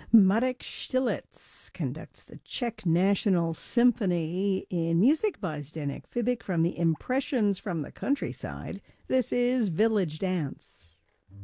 Marek Stilitz conducts the Czech National Symphony in music by Zdeněk Fibik from the Impressions from the Countryside. This is Village Dance.